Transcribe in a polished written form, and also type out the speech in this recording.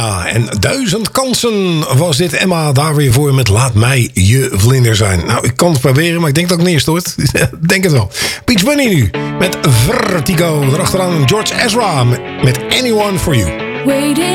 Emma. En 1000 kansen was dit. Emma daar weer voor met Laat mij je vlinder zijn. Nou, ik kan het proberen, maar ik denk dat ik neerstort. Denk het wel. Peach Bunny nu met Vertigo. Daarachteraan George Ezra met Anyone for You. Waiting